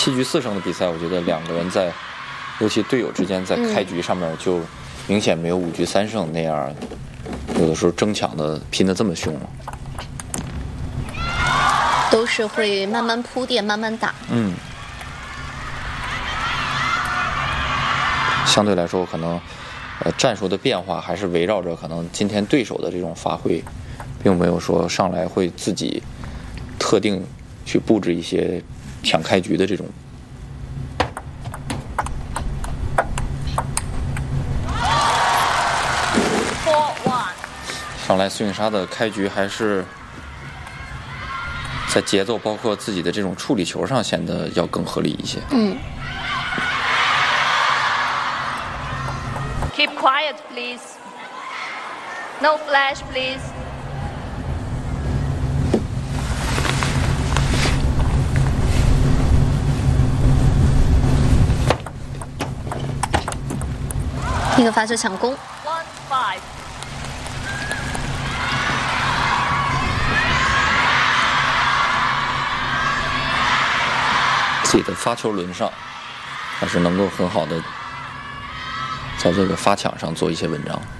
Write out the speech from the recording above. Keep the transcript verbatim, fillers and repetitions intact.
七局四胜的比赛，我觉得两个人在，尤其队友之间在开局上面就明显没有五局三胜那样，有的时候争抢的拼得这么凶了。 都是会慢慢铺垫，慢慢打。 嗯。相对来说，可能呃战术的变化还是围绕着可能今天对手的这种发挥，并没有说上来会自己特定去布置一些抢开局的这种。上来孙颖莎的开局还是在节奏包括自己的这种处理球上显得要更合理一些。 嗯。 Keep quiet, please. No flash, please. 一个发球抢攻。 One five. 自己的发球轮上，还是能够很好的在这个发抢上做一些文章。